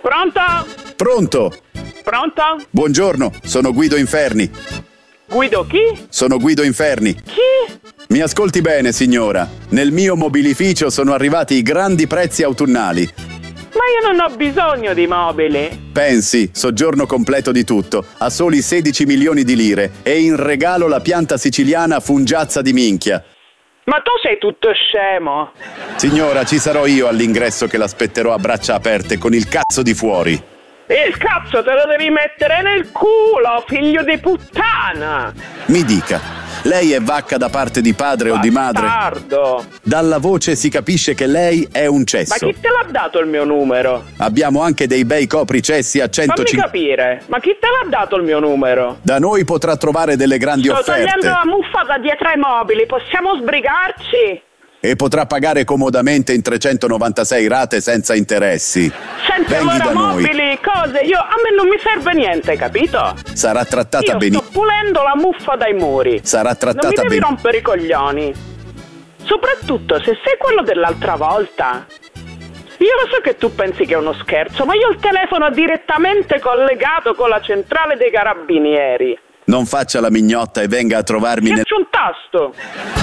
Pronto? Pronto? Pronto? Buongiorno, sono Guido Inferni. Guido chi? Sono Guido Inferni. Chi? Mi ascolti bene, signora. Nel mio mobilificio sono arrivati i grandi prezzi autunnali. Ma io non ho bisogno di mobili. Pensi, soggiorno completo di tutto, a soli 16 milioni di lire e in regalo la pianta siciliana Fungiazza di minchia. Ma tu sei tutto scemo. Signora, ci sarò io all'ingresso che l'aspetterò a braccia aperte con il cazzo di fuori. Il cazzo te lo devi mettere nel culo, figlio di puttana. Mi dica, lei è vacca da parte di padre o di madre? Bastardo. Dalla voce si capisce che lei è un cesso. Ma chi te l'ha dato il mio numero? Abbiamo anche dei bei copricessi a Fammi 150. capire, ma chi te l'ha dato il mio numero? Da noi potrà trovare delle grandi Sto offerte. togliendo la muffa da dietro ai mobili, possiamo sbrigarci? E potrà pagare comodamente in 396 rate senza interessi. Senti, Venghi allora da noi. mobili, cose, a me non mi serve niente, capito? Sarà trattata Io benissimo. sto pulendo la muffa dai muri. Sarà Non mi trattata devi benissimo. rompere i coglioni. Soprattutto se sei quello dell'altra volta. Io lo so che tu pensi che è uno scherzo, ma io il telefono direttamente collegato con la centrale dei carabinieri. Non faccia la mignotta e venga a trovarmi nel... Schiaccio un tasto.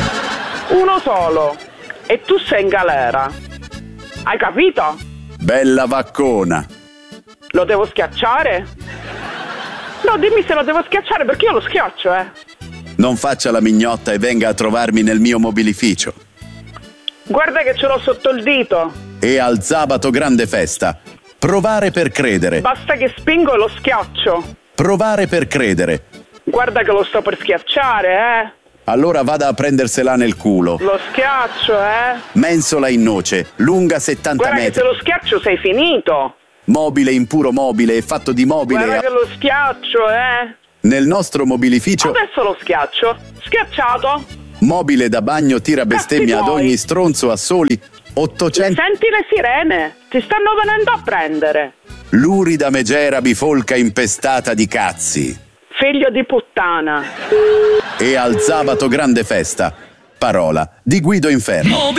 Uno solo. E tu sei in galera. Hai capito? Bella vaccona. Lo devo schiacciare? No, dimmi se lo devo schiacciare perché io lo schiaccio, Non faccia la mignotta e venga a trovarmi nel mio mobilificio. Guarda che ce l'ho sotto il dito. E al sabato grande festa. Provare per credere. Basta che spingo e lo schiaccio. Provare per credere. Guarda che lo sto per schiacciare, Allora vada a prendersela nel culo. Lo schiaccio, Mensola in noce, lunga 70 Guarda che metri. se lo schiaccio sei finito. Mobile in puro mobile e fatto di mobile. Guarda che lo schiaccio, Nel nostro mobilificio, Adesso lo schiaccio. Schiacciato. mobile da bagno tira bestemmia ad tuoi. ogni stronzo a soli 800. Senti le sirene. Ti stanno venendo a prendere. Lurida megera bifolca impestata di cazzi. Figlio di puttana. E al sabato grande festa. Parola di Guido Inferno.